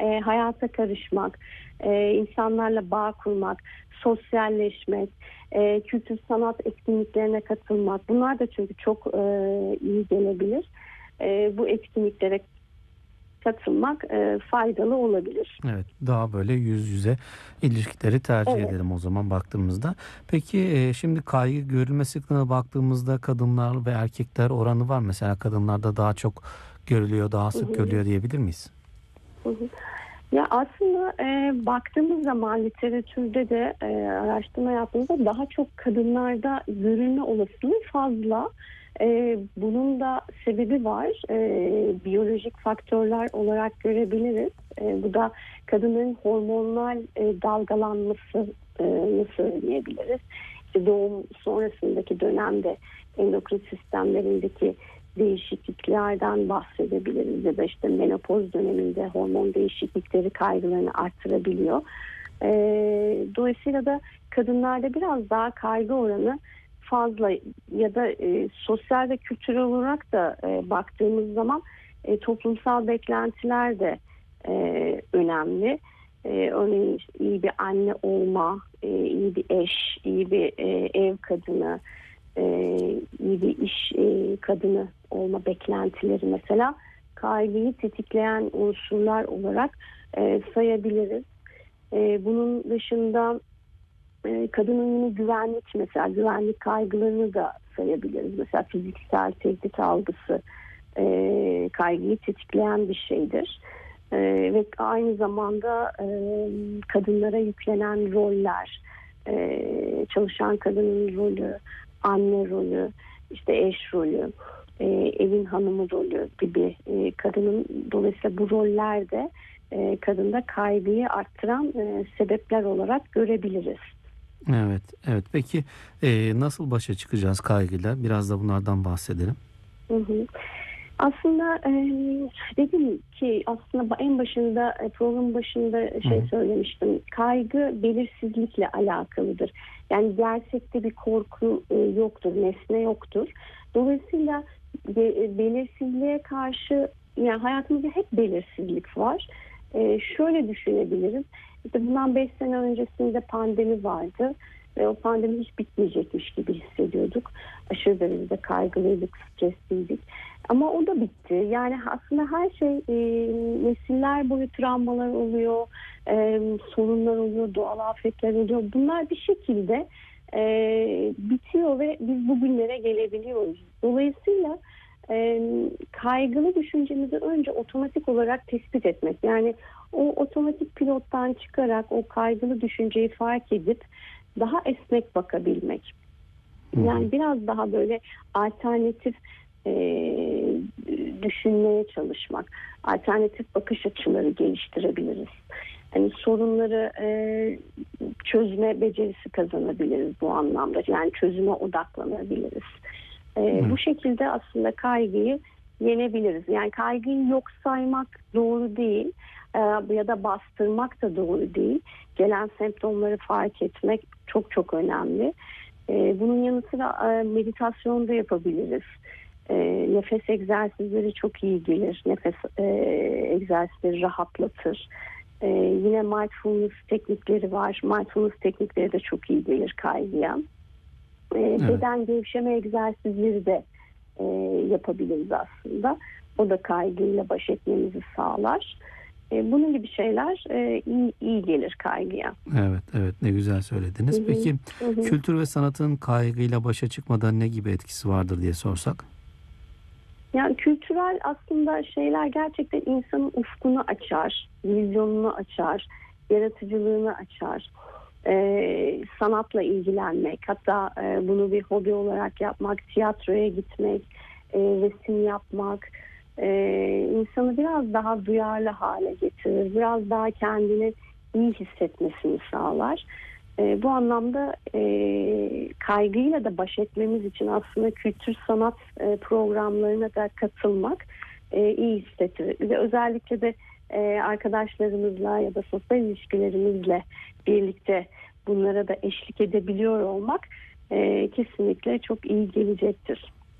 hayata karışmak, insanlarla bağ kurmak, sosyalleşmek, kültür sanat etkinliklerine katılmak. Bunlar da çünkü çok iyi gelebilir. Bu etkinliklere katılmak faydalı olabilir. Evet, daha böyle yüz yüze ilişkileri tercih Evet. edelim o zaman baktığımızda. Peki şimdi kaygı görülme sıklığına baktığımızda kadınlar ve erkekler oranı var. Mesela kadınlarda daha çok görülüyor, daha Hı sık hı. görülüyor diyebilir miyiz? Hı hı. Ya aslında baktığımız zaman literatürde de araştırma yaptığımızda daha çok kadınlarda görülme olasılığı fazla. Bunun da sebebi var. Biyolojik faktörler olarak görebiliriz. Bu da kadının hormonal dalgalanması söyleyebiliriz. İşte doğum sonrasındaki dönemde endokrin sistemlerindeki değişikliklerden bahsedebiliriz ya da işte menopoz döneminde hormon değişiklikleri kaygılarını arttırabiliyor. Dolayısıyla da kadınlarda biraz daha kaygı oranı fazla ya da sosyal ve kültürel olarak da baktığımız zaman toplumsal beklentiler de önemli. Örneğin işte iyi bir anne olma, iyi bir eş, iyi bir ev kadını, iyi bir iş kadını olma beklentileri mesela kaygıyı tetikleyen unsurlar olarak sayabiliriz. Bunun dışında kadının yine güvenlik kaygılarını da sayabiliriz. Mesela fiziksel tehdit algısı kaygıyı tetikleyen bir şeydir. Ve aynı zamanda kadınlara yüklenen roller, çalışan kadının rolü, anne rolü, işte eş rolü, evin hanımı rolü gibi kadının dolayısıyla bu roller de kadında kaygıyı arttıran sebepler olarak görebiliriz. Evet, evet. Peki nasıl başa çıkacağız kaygıyla? Biraz da bunlardan bahsedelim. Hı hı. Aslında dedim ki aslında en başında programın başında Hı hı. söylemiştim. Kaygı belirsizlikle alakalıdır. Yani gerçekte bir korku yoktur, nesne yoktur. Dolayısıyla belirsizliğe karşı yani hayatımızda hep belirsizlik var. Şöyle düşünebiliriz. İşte bundan 5 sene öncesinde pandemi vardı ve o pandemi hiç bitmeyecekmiş gibi hissediyorduk. Aşırı derecede kaygılıydık, stresliydik. Ama o da bitti. Yani aslında her şey nesiller boyu travmalar oluyor, sorunlar oluyor, doğal afetler oluyor. Bunlar bir şekilde bitiyor ve biz bugünlere gelebiliyoruz. Dolayısıyla kaygılı düşüncemizi önce otomatik olarak tespit etmek. Yani o otomatik pilottan çıkarak o kaygılı düşünceyi fark edip daha esnek bakabilmek. Hı hı. Yani biraz daha böyle alternatif düşünmeye çalışmak, alternatif bakış açıları geliştirebiliriz. Yani sorunları çözme becerisi kazanabiliriz bu anlamda. Yani çözüme odaklanabiliriz. Hı. Bu şekilde aslında kaygıyı yenebiliriz. Yani kaygıyı yok saymak doğru değil ya da bastırmak da doğru değil. Gelen semptomları fark etmek çok çok önemli. Bunun yanı sıra meditasyon da yapabiliriz. Nefes egzersizleri çok iyi gelir. Nefes egzersizleri rahatlatır. Yine mindfulness teknikleri var. Mindfulness teknikleri de çok iyi gelir kaygıya. Evet. Beden gevşeme egzersizleri de yapabiliriz aslında. O da kaygıyla baş etmemizi sağlar. Bunun gibi şeyler iyi gelir kaygıya. Evet, evet, ne güzel söylediniz. Hı hı, Peki hı hı. kültür ve sanatın kaygıyla başa çıkmada ne gibi etkisi vardır diye sorsak? Yani kültürel aslında şeyler gerçekten insanın ufkunu açar, vizyonunu açar, yaratıcılığını açar. Sanatla ilgilenmek, hatta bunu bir hobi olarak yapmak, tiyatroya gitmek, resim yapmak insanı biraz daha duyarlı hale getirir. Biraz daha kendini iyi hissetmesini sağlar. Bu anlamda kaygıyla da baş etmemiz için aslında kültür sanat programlarına da katılmak iyi hissettirir. Ve özellikle de arkadaşlarımızla ya da sosyal ilişkilerimizle birlikte bunlara da eşlik edebiliyor olmak kesinlikle çok iyi gelecektir.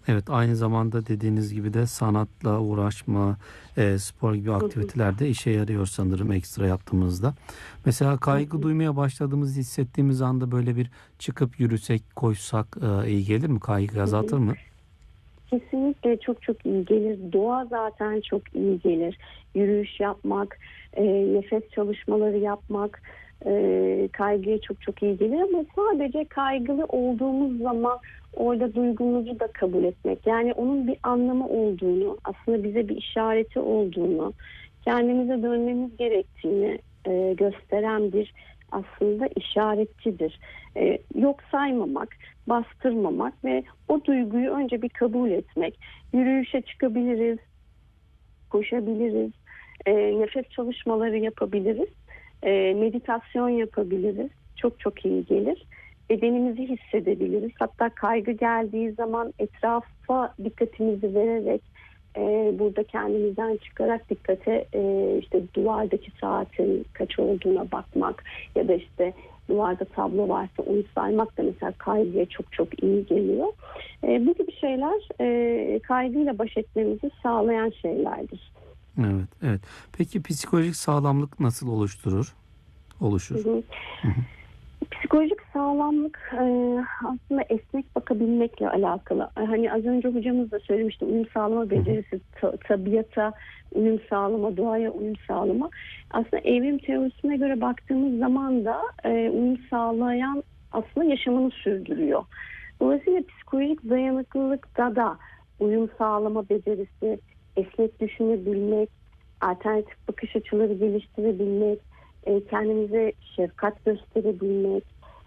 Evet, aynı zamanda dediğiniz gibi de sanatla uğraşma, spor gibi Hı hı. aktiviteler de işe yarıyor sanırım ekstra yaptığımızda. Mesela Hı kaygı hı. duymaya başladığımızı hissettiğimiz anda böyle bir çıkıp yürüsek, koşsak iyi gelir mi? Kaygı Hı hı. azaltır mı? Kesinlikle çok çok iyi gelir. Doğa zaten çok iyi gelir. Yürüyüş yapmak, nefes çalışmaları yapmak kaygıya çok çok iyi gelir. Ama sadece kaygılı olduğumuz zaman orada duygumuzu da kabul etmek. Yani onun bir anlamı olduğunu, aslında bize bir işareti olduğunu, kendimize dönmemiz gerektiğini gösteren bir aslında işaretçidir. Yok saymamak, bastırmamak ve o duyguyu önce bir kabul etmek. Yürüyüşe çıkabiliriz, koşabiliriz, nefes çalışmaları yapabiliriz, meditasyon yapabiliriz. Çok çok iyi gelir. Bedenimizi hissedebiliriz. Hatta kaygı geldiği zaman etrafa dikkatimizi vererek burada kendimizden çıkarak dikkate işte duvardaki saatin kaç olduğuna bakmak ya da işte duvarda tablo varsa onu saymak da mesela kaygıya çok çok iyi geliyor. Bu gibi şeyler kaygıyla baş etmemizi sağlayan şeylerdir. Evet, evet. Peki psikolojik sağlamlık nasıl Hı oluşur? hı. Hı hı, Psikolojik sağlamlık aslında esnek bakabilmekle alakalı. Hani az önce hocamız da söylemişti, uyum sağlama hı hı, becerisi, tabiata uyum sağlama, doğaya uyum sağlama. Aslında evrim teorisine göre baktığımız zaman da uyum sağlayan aslında yaşamını sürdürüyor. Dolayısıyla psikolojik dayanıklılıkta da uyum sağlama becerisi, esnek düşünebilmek, alternatif bakış açıları geliştirebilmek, kendimize şefkat gösterebilmek,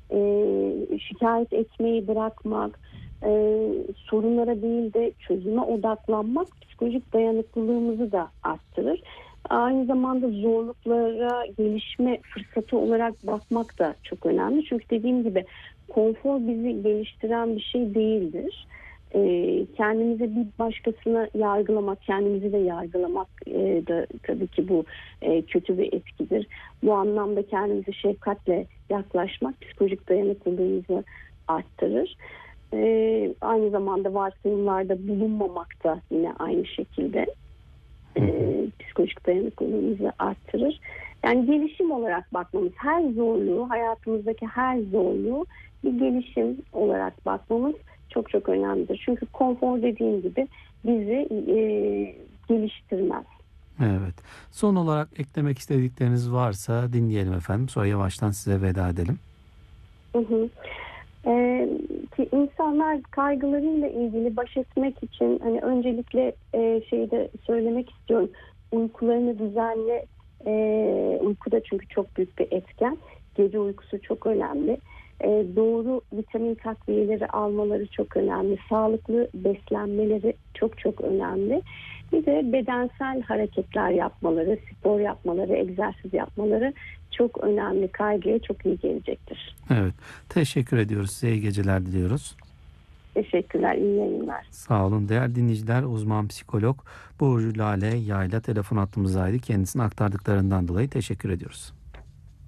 şikayet etmeyi bırakmak, sorunlara değil de çözüme odaklanmak psikolojik dayanıklılığımızı da arttırır. Aynı zamanda zorluklara gelişme fırsatı olarak bakmak da çok önemli. Çünkü dediğim gibi konfor bizi geliştiren bir şey değildir. Kendimize bir başkasına yargılamak, kendimizi de yargılamak da tabii ki bu kötü bir etkidir. Bu anlamda kendimize şefkatle yaklaşmak psikolojik dayanıklılığımızı arttırır. Aynı zamanda varsayımlarda bulunmamak da yine aynı şekilde hı hı. psikolojik dayanıklılığımızı arttırır. Yani gelişim olarak bakmamız, her zorluğu, hayatımızdaki her zorluğu bir gelişim olarak bakmamız çok çok önemlidir. Çünkü konfor dediğim gibi bizi geliştirmez. Evet. Son olarak eklemek istedikleriniz varsa dinleyelim efendim. Sonra yavaştan size veda edelim. Hı hı. Ki insanlar kaygılarıyla ilgili baş etmek için hani öncelikle şeyi de söylemek istiyorum. Uykularını düzenle. Uyku da çünkü çok büyük bir etken. Gece uykusu çok önemli. Doğru vitamin takviyeleri almaları çok önemli. Sağlıklı beslenmeleri çok çok önemli. Bir de bedensel hareketler yapmaları, spor yapmaları, egzersiz yapmaları çok önemli. Kaygıya çok iyi gelecektir. Evet. Teşekkür ediyoruz. Size iyi geceler diliyoruz. Teşekkürler, iyi yayınlar. Sağ olun. Değerli dinleyiciler, uzman psikolog Burcu Lale Yayla telefon hattımızdaydı. Kendisine aktardıklarından dolayı teşekkür ediyoruz.